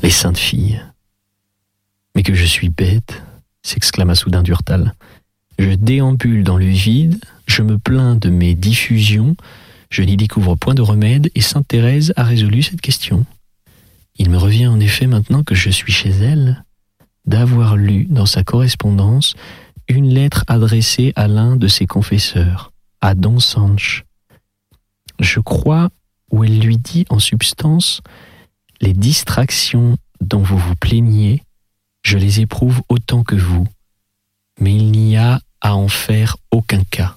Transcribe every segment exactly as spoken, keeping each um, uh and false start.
Les saintes filles. Mais que je suis bête, s'exclama soudain Durtal. Je déambule dans le vide, je me plains de mes diffusions, je n'y découvre point de remède, et sainte Thérèse a résolu cette question. Il me revient en effet maintenant que je suis chez elle, d'avoir lu dans sa correspondance une lettre adressée à l'un de ses confesseurs, à Don Sanche. Je crois où elle lui dit en substance « Les distractions dont vous vous plaignez, je les éprouve autant que vous, mais il n'y a à en faire aucun cas.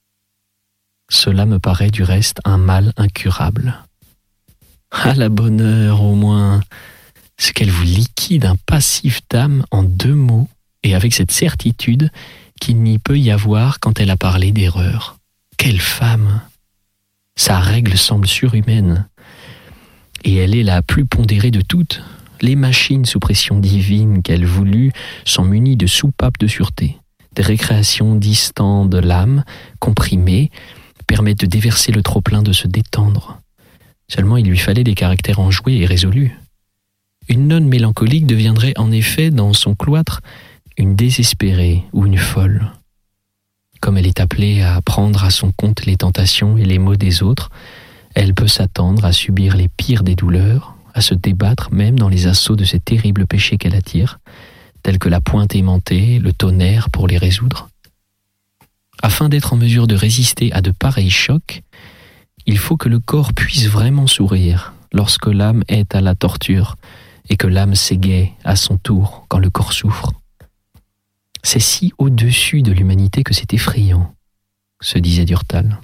Cela me paraît du reste un mal incurable. À la bonne heure, au moins, ce qu'elle vous liquide un passif d'âme en deux mots, et avec cette certitude qu'il n'y peut y avoir quand elle a parlé d'erreur. Quelle femme! Sa règle semble surhumaine, et elle est la plus pondérée de toutes. Les machines sous pression divine qu'elle voulut sont munies de soupapes de sûreté. Des récréations distantes de l'âme, comprimées, permettent de déverser le trop-plein, de se détendre. Seulement il lui fallait des caractères enjoués et résolus. Une nonne mélancolique deviendrait en effet dans son cloître une désespérée ou une folle. Comme elle est appelée à prendre à son compte les tentations et les maux des autres, elle peut s'attendre à subir les pires des douleurs, à se débattre même dans les assauts de ces terribles péchés qu'elle attire, tels que la pointe aimantée, le tonnerre pour les résoudre. Afin d'être en mesure de résister à de pareils chocs, il faut que le corps puisse vraiment sourire lorsque l'âme est à la torture et que l'âme s'égaie à son tour quand le corps souffre. C'est si au-dessus de l'humanité que c'est effrayant, se disait Durtal.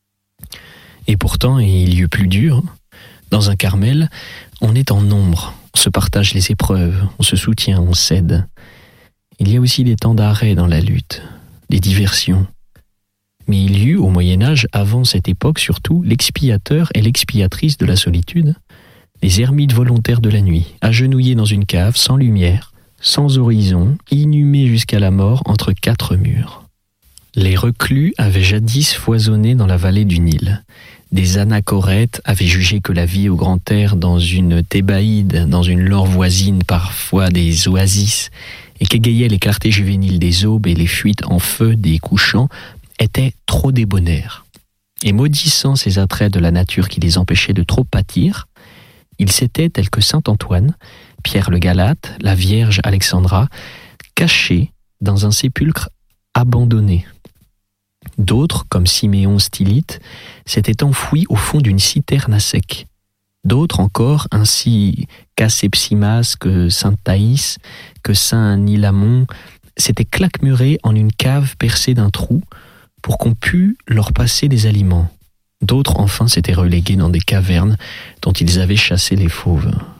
Et pourtant, il y eut plus dur. Dans un Carmel, on est en nombre, on se partage les épreuves, on se soutient, on s'aide. Il y a aussi des temps d'arrêt dans la lutte, des diversions. Mais il y eut au Moyen-Âge, avant cette époque surtout, l'expiateur et l'expiatrice de la solitude, les ermites volontaires de la nuit, agenouillés dans une cave, sans lumière, sans horizon, inhumés jusqu'à la mort entre quatre murs. Les reclus avaient jadis foisonné dans la vallée du Nil. Des anachorètes avaient jugé que la vie au grand air dans une Thébaïde, dans une laure voisine parfois des oasis, et qu'égayaient les clartés juvéniles des aubes et les fuites en feu des couchants, était trop débonnaire. Et maudissant ces attraits de la nature qui les empêchaient de trop pâtir, ils s'étaient, tels que saint Antoine, Pierre le Galate, la Vierge Alexandra, cachés dans un sépulcre abandonné. D'autres, comme Siméon Stylite, s'étaient enfouis au fond d'une citerne à sec. D'autres encore, ainsi qu'Asepsimas, que sainte Thaïs, que saint Nilamon, s'étaient claquemurés en une cave percée d'un trou pour qu'on pût leur passer des aliments. D'autres, enfin, s'étaient relégués dans des cavernes dont ils avaient chassé les fauves.